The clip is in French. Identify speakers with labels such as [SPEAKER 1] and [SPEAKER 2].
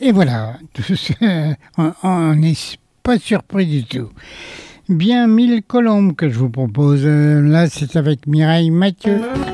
[SPEAKER 1] Et voilà, on n'est pas surpris du tout. Bien 1000 colombes que je vous propose. Là, c'est avec Mireille Mathieu.